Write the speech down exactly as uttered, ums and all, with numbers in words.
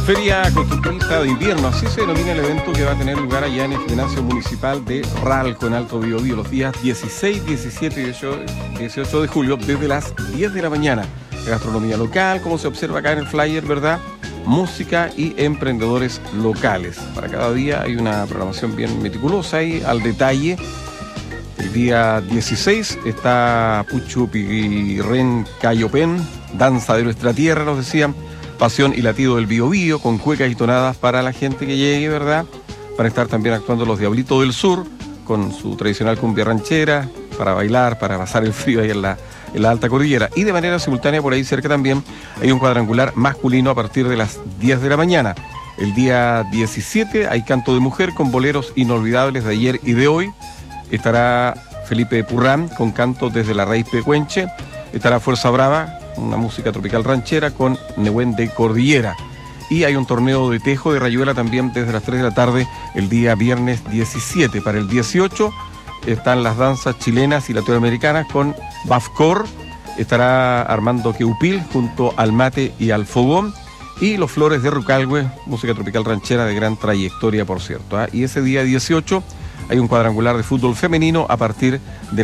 Feria Constructivista de Invierno, así se denomina el evento que va a tener lugar allá en el gimnasio municipal de Ralco, en Alto Biobío, los días dieciséis, diecisiete y dieciocho de julio, desde las diez de la mañana. Gastronomía local, como se observa acá en el flyer, ¿verdad? Música y emprendedores locales. Para cada día hay una programación bien meticulosa y al detalle. El día dieciséis está Puchu Piguirren Cayopen, Danza de Nuestra Tierra, nos decían. Pasión y latido del Biobío, con cuecas y tonadas para la gente que llegue, ¿verdad? Van a estar también actuando los Diablitos del Sur, con su tradicional cumbia ranchera, para bailar, para pasar el frío ahí en la, en la alta cordillera. Y de manera simultánea, por ahí cerca también, hay un cuadrangular masculino a partir de las diez de la mañana. El día diecisiete hay canto de mujer con boleros inolvidables de ayer y de hoy. Estará Felipe Purrán con canto desde la raíz pecuenche. Estará Fuerza Brava, una música tropical ranchera con Nehuen de Cordillera. Y hay un torneo de tejo de rayuela también desde las tres de la tarde el día viernes diecisiete. Para el dieciocho están las danzas chilenas y latinoamericanas con Bafcor. Estará Armando Queupil junto al mate y al fogón. Y los Flores de Rucalhue, música tropical ranchera de gran trayectoria, por cierto, ¿eh? Y ese día dieciocho hay un cuadrangular de fútbol femenino a partir de